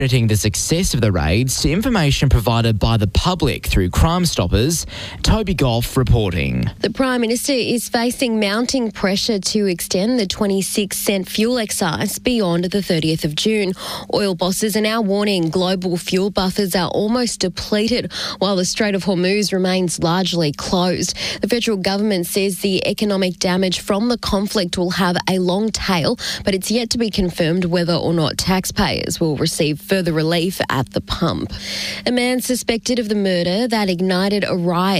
Crediting the success of the raids to information provided by the public through Crime Stoppers. Toby Goff reporting. The Prime Minister is facing mounting pressure to extend the 26-cent fuel excise beyond the 30th of June. Oil bosses are now warning global fuel buffers are almost depleted while the Strait of Hormuz remains largely closed. The federal government says the economic damage from the conflict will have a long tail, but it's yet to be confirmed whether or not taxpayers will receive further relief at the pump. A man suspected of the murder that ignited a riot